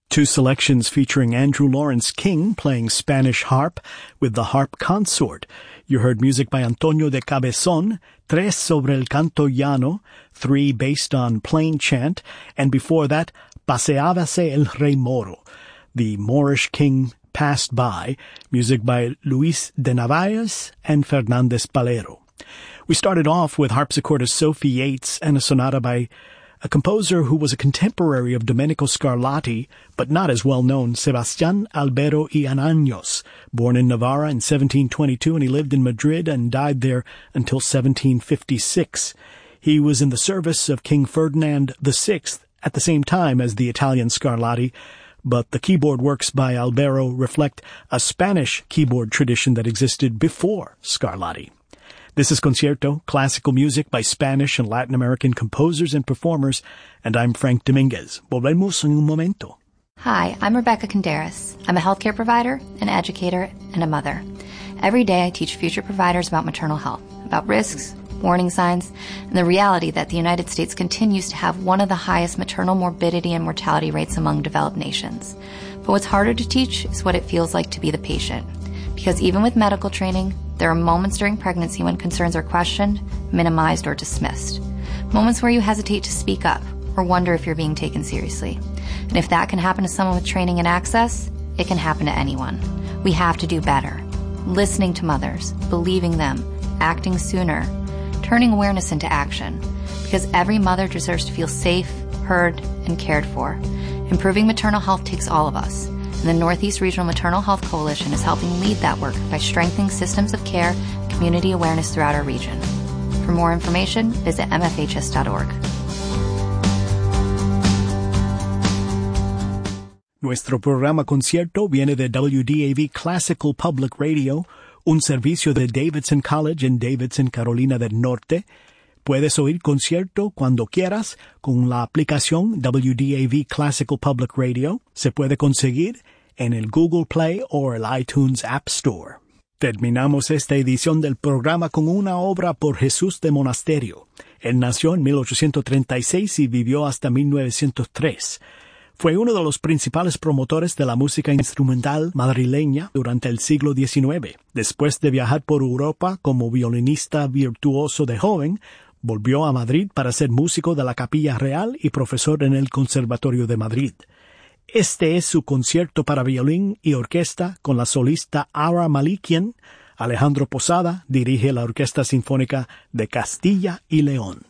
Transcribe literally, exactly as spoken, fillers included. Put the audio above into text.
Two selections featuring Andrew Lawrence King playing Spanish harp with the harp consort. You heard music by Antonio de Cabezon, Tres sobre el canto llano, three based on plain chant, and before that, Paseábase el Rey Moro, the Moorish king passed by, music by Luis de Narváez and Fernández Palero. We started off with harpsichordist Sophie Yates and a sonata by a composer who was a contemporary of Domenico Scarlatti, but not as well known, Sebastián Albero y Anaños, born in Navarra in seventeen twenty-two, and he lived in Madrid and died there until seventeen fifty-six. He was in the service of King Ferdinand the Sixth at the same time as the Italian Scarlatti, but the keyboard works by Albero reflect a Spanish keyboard tradition that existed before Scarlatti. This is Concierto, classical music by Spanish and Latin American composers and performers, and I'm Frank Dominguez. Volvemos en un momento. Hi, I'm Rebecca Conderas. I'm a healthcare provider, an educator, and a mother. Every day I teach future providers about maternal health, about risks, warning signs, and the reality that the United States continues to have one of the highest maternal morbidity and mortality rates among developed nations. But what's harder to teach is what it feels like to be the patient. Because even with medical training, there are moments during pregnancy when concerns are questioned, minimized, or dismissed. Moments where you hesitate to speak up or wonder if you're being taken seriously. And if that can happen to someone with training and access, it can happen to anyone. We have to do better. Listening to mothers, believing them, acting sooner, turning awareness into action. Because every mother deserves to feel safe, heard, and cared for. Improving maternal health takes all of us. And the Northeast Regional Maternal Health Coalition is helping lead that work by strengthening systems of care and community awareness throughout our region. For more information, visit m f h s dot org. Nuestro programa Concierto viene de W D A V Classical Public Radio, un servicio de Davidson College en Davidson, Carolina del Norte. Puedes oír Concierto cuando quieras con la aplicación W D A V Classical Public Radio. Se puede conseguir en el Google Play o el iTunes App Store. Terminamos esta edición del programa con una obra por Jesús de Monasterio. Él nació en mil ochocientos treinta y seis y vivió hasta mil novecientos tres. Fue uno de los principales promotores de la música instrumental madrileña durante el siglo diecinueve. Después de viajar por Europa como violinista virtuoso de joven, volvió a Madrid para ser músico de la Capilla Real y profesor en el Conservatorio de Madrid. Este es su concierto para violín y orquesta con la solista Ara Malikian. Alejandro Posada dirige la Orquesta Sinfónica de Castilla y León.